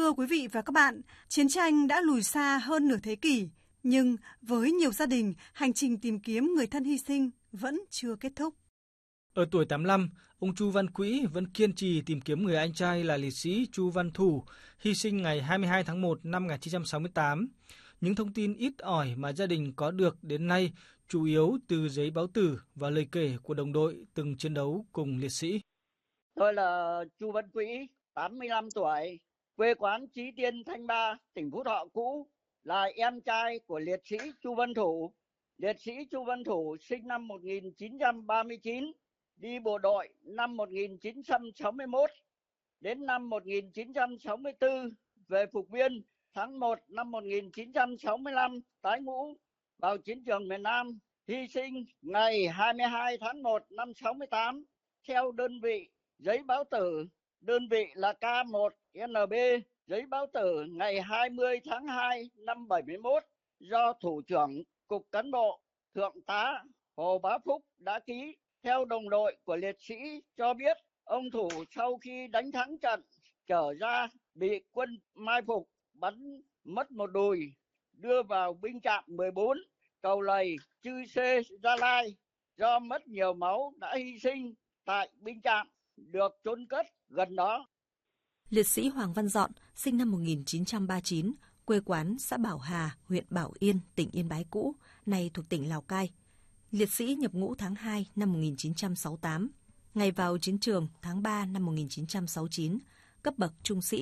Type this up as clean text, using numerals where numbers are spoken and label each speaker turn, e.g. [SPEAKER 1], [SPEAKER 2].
[SPEAKER 1] Thưa quý vị và các bạn, chiến tranh đã lùi xa hơn nửa thế kỷ, nhưng với nhiều gia đình, hành trình tìm kiếm người thân hy sinh vẫn chưa kết thúc.
[SPEAKER 2] Ở tuổi 85, ông Chu Văn Quỹ vẫn kiên trì tìm kiếm người anh trai là liệt sĩ Chu Văn Thủ, hy sinh ngày 22 tháng 1 năm 1968. Những thông tin ít ỏi mà gia đình có được đến nay chủ yếu từ giấy báo tử và lời kể của đồng đội từng chiến đấu cùng liệt sĩ.
[SPEAKER 3] Tôi là Chu Văn Quỹ, 85 tuổi, quê quán Chí Tiên, Thanh Ba, tỉnh Phú Thọ cũ, là em trai của liệt sĩ Chu Văn Thủ. Liệt sĩ Chu Văn Thủ sinh năm 1939, đi bộ đội năm 1961, đến năm 1964 về phục viên, tháng 1 năm 1965 tái ngũ vào chiến trường miền Nam, hy sinh ngày 22 tháng 1 năm 68 theo đơn vị giấy báo tử, đơn vị là K1NB, giấy báo tử ngày 20 tháng 2 năm 71 do Thủ trưởng Cục Cán bộ Thượng tá Hồ Bá Phúc đã ký. Theo đồng đội của liệt sĩ cho biết, ông Thủ sau khi đánh thắng trận trở ra bị quân mai phục bắn mất một đùi, đưa vào binh trạm 14 Cầu Lầy, Chư Sê, Gia Lai. Do mất nhiều máu đã hy sinh tại binh trạm, được chôn cất gần đó.
[SPEAKER 4] Liệt sĩ Hoàng Văn Dọn, sinh năm 1939, quê quán xã Bảo Hà, huyện Bảo Yên, tỉnh Yên Bái cũ, nay thuộc tỉnh Lào Cai. Liệt sĩ nhập ngũ tháng 2 năm 1968, ngày vào chiến trường tháng 3 năm 1969, cấp bậc trung sĩ.